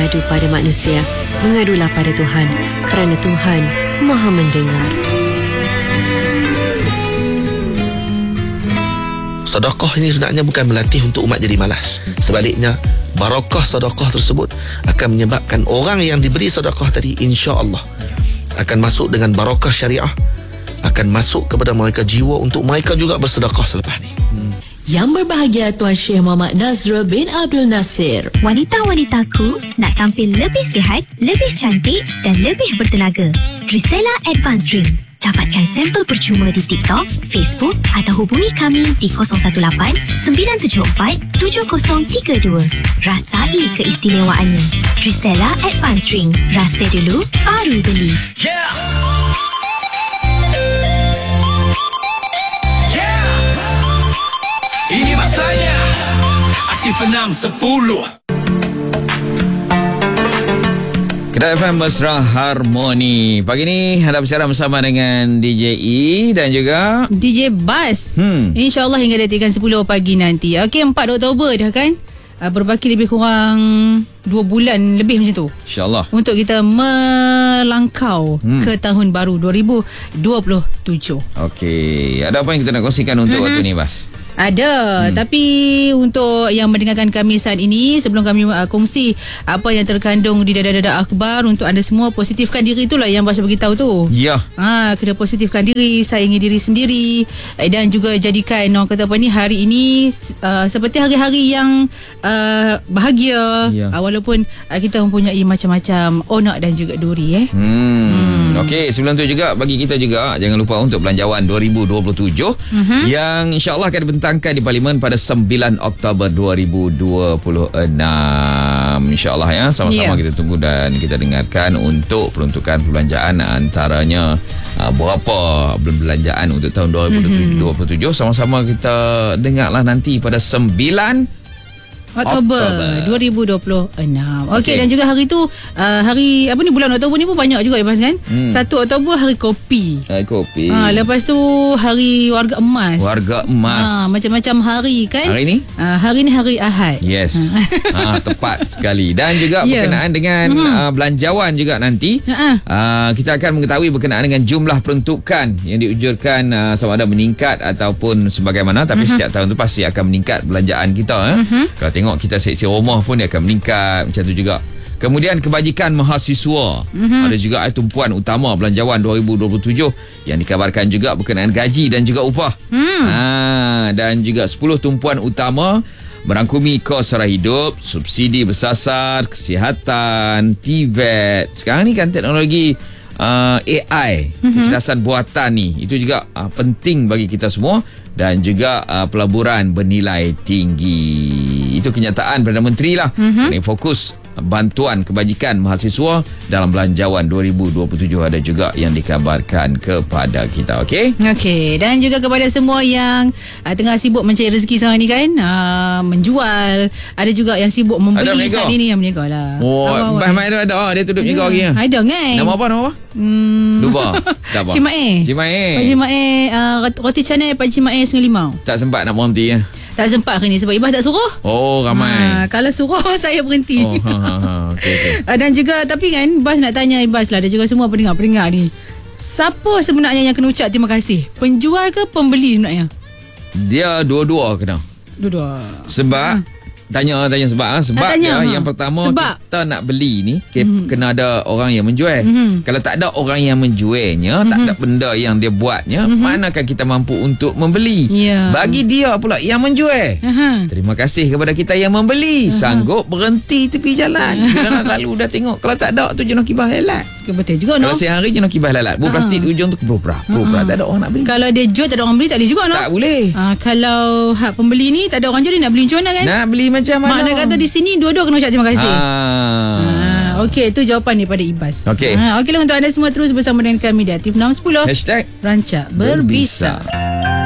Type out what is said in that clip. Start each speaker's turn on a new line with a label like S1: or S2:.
S1: mengadu pada manusia. Mengadulah pada Tuhan, kerana Tuhan Maha mendengar.
S2: Sedekah ini sebenarnya bukan melatih untuk umat jadi malas. Sebaliknya, barakah sedekah tersebut akan menyebabkan orang yang diberi sedekah tadi, insya-Allah akan masuk dengan barakah syariah, akan masuk kepada mereka jiwa untuk mereka juga bersedekah selepas ni.
S1: Yang berbahagia Tuan Syekh Muhammad Nazrul bin Abdul Nasir.
S3: Wanita-wanitaku nak tampil lebih sihat, lebih cantik dan lebih bertenaga. Drisela Advanced Drink. Dapatkan sampel percuma di TikTok, Facebook atau hubungi kami di 018-974-7032. Rasai keistimewaannya. Drisela Advanced Drink. Rasa dulu, baru beli.
S4: Yeah! Ini masanya Aktif 6.10 Kedah FM Mesra Harmoni. Pagi ni anda bersiaran bersama dengan DJ E dan juga
S5: DJ Bas. InsyaAllah hingga detikkan 10 pagi nanti. Okey, 4 Oktober dah kan? Berbaki lebih kurang 2 bulan lebih macam tu,
S4: InsyaAllah,
S5: untuk kita melangkau ke tahun baru 2027.
S4: Okey, ada apa yang kita nak kongsikan untuk waktu ni, Bas?
S5: Ada, tapi untuk yang mendengarkan kami saat ini, sebelum kami kongsi apa yang terkandung di dada-dada akhbar, untuk anda semua positifkan diri, itulah yang Bas beritahu tu.
S4: Ya.
S5: Kena positifkan diri, sayangi diri sendiri, dan juga jadikan orang kata apa ni, hari ini seperti hari-hari yang bahagia. Ya. Walaupun kita mempunyai macam-macam onak dan juga duri.
S4: Okey, sebelum tu juga bagi kita juga jangan lupa untuk belanjawan 2027 yang insya-Allah akan dibentangkan di Parlimen pada 9 Oktober 2026. InsyaAllah ya, sama-sama kita tunggu dan kita dengarkan untuk peruntukan perbelanjaan, antaranya berapa belanjaan untuk tahun 2027. Sama-sama kita dengarlah nanti pada 9 Oktober 2026.
S5: Okey, dan juga hari tu hari apa ni, bulan Oktober ni pun banyak juga ya Mas kan? 1 Oktober hari kopi.
S4: Hari kopi.
S5: Lepas tu hari warga emas.
S4: Warga emas.
S5: Macam-macam hari kan?
S4: Hari ni?
S5: Hari ni hari Ahad.
S4: Yes. Tepat sekali. Dan juga berkenaan dengan belanjawan juga nanti. Kita akan mengetahui berkenaan dengan jumlah peruntukan yang diujurkan sama ada meningkat ataupun sebagaimana, tapi setiap tahun tu pasti akan meningkat belanjaan kita. Kalau tengok kita seksi rumah pun dia akan meningkat macam tu juga. Kemudian kebajikan mahasiswa, ada juga tumpuan utama belanjawan 2027 yang dikabarkan juga berkenaan gaji dan juga upah. Dan juga 10 tumpuan utama merangkumi kos sara hidup, subsidi bersasar, kesihatan, TVET. Sekarang ni kan teknologi AI, kecerdasan buatan ni, itu juga penting bagi kita semua, dan juga pelaburan bernilai tinggi. Itu kenyataan Perdana Menteri lah. Ini fokus bantuan kebajikan mahasiswa dalam belanjawan 2027 ada juga yang dikabarkan kepada kita. Okey?
S5: Okey, dan juga kepada semua yang tengah sibuk mencari rezeki sekarang ni kan, menjual, ada juga yang sibuk membeli saat ini, yang berniaga lah.
S4: Mbah Mai ada dia tutup juga lagi.
S5: Ada kan?
S4: Nama apa? Lupa. Tak apa.
S5: Cik Mae. Pak Cik Mae, roti canai Pak Cik Mae Sungai Limau.
S4: Tak sempat nak berhenti ya.
S5: Tak sempat hari ni sebab Ibas tak suruh.
S4: Ramai.
S5: Kalau suruh saya berhenti.
S4: Okay.
S5: Dan juga tapi kan Ibas nak tanya Ibas lah, ada juga semua pendengar-pendengar ni, siapa sebenarnya yang kena ucap terima kasih? Penjual ke pembeli sebenarnya?
S4: Dia dua-dua kena.
S5: Dua-dua.
S4: Sebab Tanya sebab yang pertama, sebab kita nak beli ni kena ada orang yang menjual. Kalau tak ada orang yang menjualnya, tak ada benda yang dia buatnya, manakah kita mampu untuk membeli? Bagi dia pula yang menjual, terima kasih kepada kita yang membeli, sanggup berhenti tepi jalan. Bila nak lalu dah tengok, kalau tak ada tu jenuh kibah lalat.
S5: Betul juga.
S4: Kalau sehari jenuh kibah lalat, plastik di ujung tu berubah, tak ada orang nak beli.
S5: Kalau dia jual tak ada orang beli, tak boleh juga
S4: tak boleh.
S5: Kalau hak pembeli ni tak ada orang jual, dia nak beli macam mana kan?
S4: Nak beli macam mana?
S5: Makna kata di sini dua-dua kena ucap terima kasih. Okey, itu jawapan daripada Ibas.
S4: Okey.
S5: Okeylah, untuk anda semua terus bersama dengan kami di Aktif 610
S4: #Rancak
S5: Berbisa.